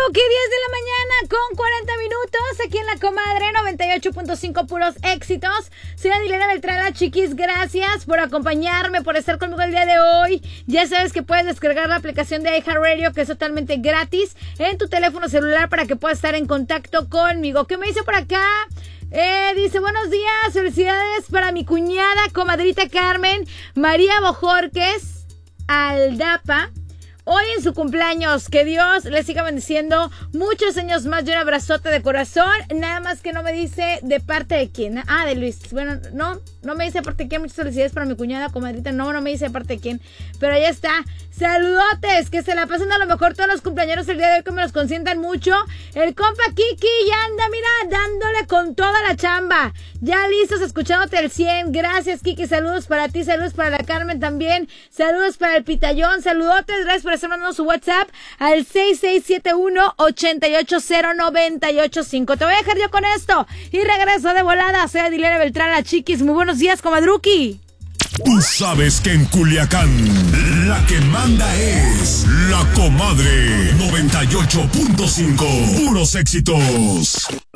Ok, 10 de la mañana con 40 minutos aquí en La Comadre 98.5 puros éxitos. Soy Adilena Beltrán, la chiquis. Gracias por acompañarme, por estar conmigo el día de hoy. Ya sabes que puedes descargar la aplicación de iHeartRadio, que es totalmente gratis, en tu teléfono celular para que puedas estar en contacto conmigo. ¿Qué me dice por acá? Dice, buenos días, felicidades para mi cuñada, comadrita Carmen María Bojorques Aldapa. Hoy en su cumpleaños, que Dios le siga bendiciendo muchos años más y un abrazote de corazón. Nada más que no me dice de parte de quién. Ah, de Luis. Bueno, no me dice de parte de quién. Muchas felicidades para mi cuñada, comadrita. No me dice de parte de quién. Pero ahí está. Saludotes, que se la pasen a lo mejor todos los cumpleaños el día de hoy, que me los consientan mucho. El compa Kiki ya anda, mira, dándole con toda la chamba. Ya listos, escuchándote el 100. Gracias, Kiki. Saludos para ti, saludos para la Carmen también. Saludos para el Pitayón. Saludotes, gracias por estar mandando su WhatsApp al 6671-880985. Te voy a dejar yo con esto y regreso de volada. Soy Adilena Beltrán, la chiquis. Muy buenos días, comadruki. Tú sabes que en Culiacán la que manda es La Comadre 98.5. Puros éxitos.